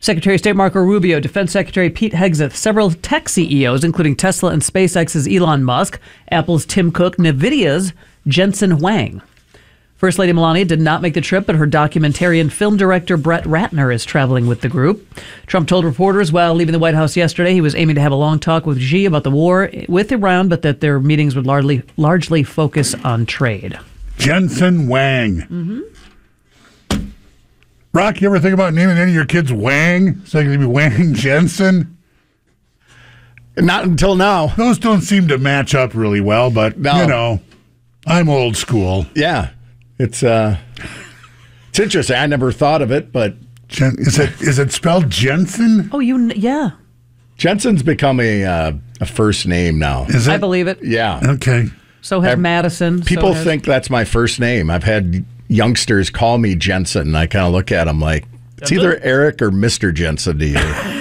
Secretary of State Marco Rubio, Defense Secretary Pete Hegseth, several tech CEOs, including Tesla and SpaceX's Elon Musk, Apple's Tim Cook, NVIDIA's Jensen Huang. First Lady Melania did not make the trip, but her documentarian film director Brett Ratner is traveling with the group. Trump told reporters while leaving the White House yesterday he was aiming to have a long talk with Xi about the war with Iran, but that their meetings would largely focus on trade. Jensen Huang. Mm-hmm. Rock, you ever think about naming any of your kids Wang? So you could be Wang Jensen? Not until now. Those don't seem to match up really well, but, you know, I'm old school. Yeah. It's interesting. I never thought of it, but... Is it spelled Jensen? Oh, yeah. Jensen's become a first name now. Is it? I believe it. Yeah. Okay. So has Madison. People think that's my first name. I've had youngsters call me Jensen, and I kind of look at them like, it's either Eric or Mr. Jensen to you.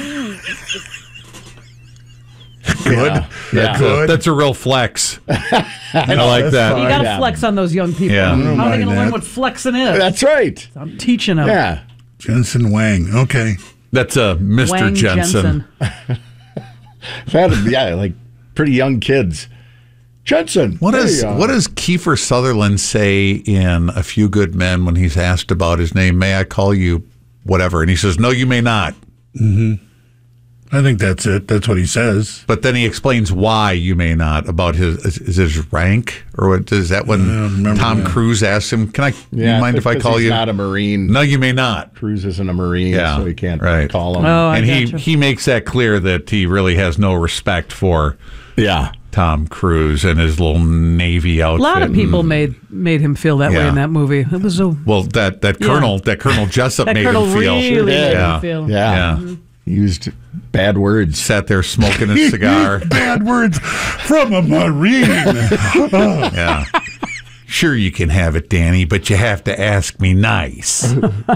Good. Yeah. Good. That's a real flex. I like that. You got to flex on those young people. Yeah. How are they going to learn what flexing is? That's right. I'm teaching them. Yeah. Jensen Wang. Okay. That's Mr. Wang Jensen. I've had, like pretty young kids. Jensen. What does Kiefer Sutherland say in A Few Good Men when he's asked about his name? May I call you whatever? And he says, no, you may not. Mm-hmm. I think that's it. That's what he says. But then he explains why you may not about his rank, or what is that when Tom Cruise asks him, "Can I? You mind if I call you?" He's not a Marine. No, you may not. Cruise isn't a Marine, so he can't call him. Oh, and he makes that clear that he really has no respect for Tom Cruise and his little Navy outfit. A lot of people made him feel that way in that movie. It was that Colonel Jessup that made Colonel him feel. Really made him feel. Yeah. Mm-hmm. He used bad words. Sat there smoking his cigar. Bad words from a Marine. Yeah. Sure, you can have it, Danny, but you have to ask me nice.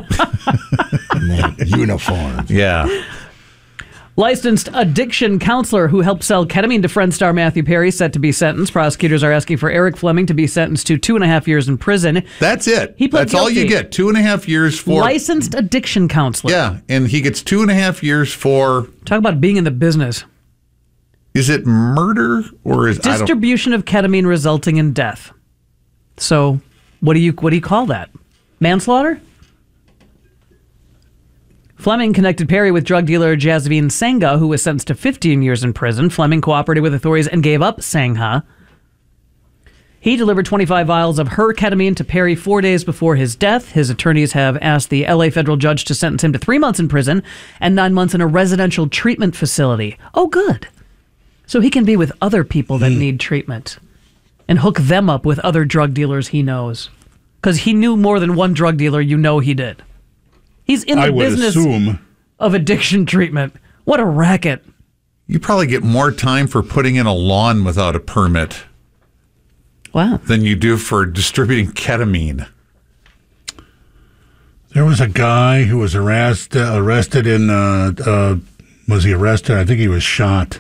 Uniform. Yeah. Licensed addiction counselor who helped sell ketamine to Friends star Matthew Perry set to be sentenced. Prosecutors are asking for Eric Fleming to be sentenced to 2.5 years in prison. That's it. He pled That's all you guilty. get. 2.5 years for Licensed addiction counselor. Yeah, and he gets 2.5 years for. Talk about being in the business. Is it murder or is distribution of ketamine resulting in death? So, what do you call that? Manslaughter? Fleming connected Perry with drug dealer Jasveen Sangha, who was sentenced to 15 years in prison. Fleming cooperated with authorities and gave up Sangha. He delivered 25 vials of her ketamine to Perry 4 days before his death. His attorneys have asked the LA federal judge to sentence him to 3 months in prison and 9 months in a residential treatment facility. Oh, good. So he can be with other people that need treatment and hook them up with other drug dealers he knows. Because he knew more than one drug dealer, he did. He's in the business of addiction treatment. What a racket. You probably get more time for putting in a lawn without a permit. Wow. Than you do for distributing ketamine. There was a guy who was arrested in, was he arrested? I think he was shot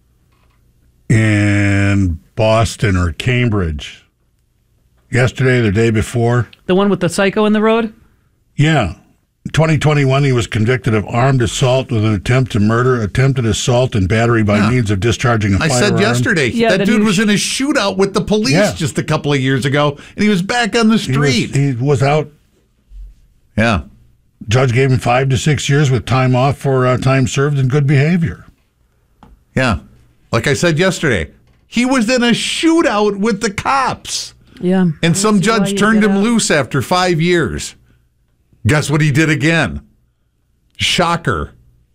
in Boston or Cambridge. Yesterday, the day before. The one with the psycho in the road? Yeah. 2021, he was convicted of armed assault with an attempt to murder, attempted assault, and battery by means of discharging a firearm. I said yesterday, that dude was in a shootout with the police just a couple of years ago, and he was back on the street. He was out. Yeah. Judge gave him 5 to 6 years with time off for time served and good behavior. Yeah. Like I said yesterday, he was in a shootout with the cops. Yeah. And some judge turned him loose after 5 years. Guess what he did again? Shocker.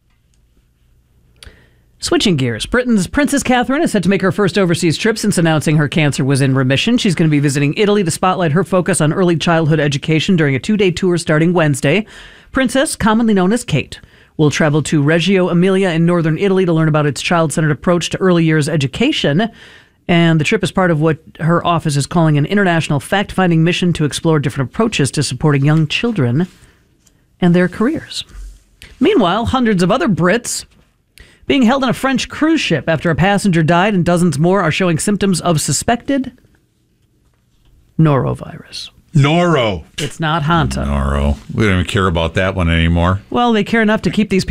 Switching gears, Britain's Princess Catherine is set to make her first overseas trip since announcing her cancer was in remission. She's going to be visiting Italy to spotlight her focus on early childhood education during a 2-day tour starting Wednesday. Princess, commonly known as Kate, will travel to Reggio Emilia in northern Italy to learn about its child-centered approach to early years education. And the trip is part of what her office is calling an international fact-finding mission to explore different approaches to supporting young children and their careers. Meanwhile, hundreds of other Brits being held on a French cruise ship after a passenger died and dozens more are showing symptoms of suspected norovirus. Noro. It's not Hanta. Noro. We don't even care about that one anymore. Well, they care enough to keep these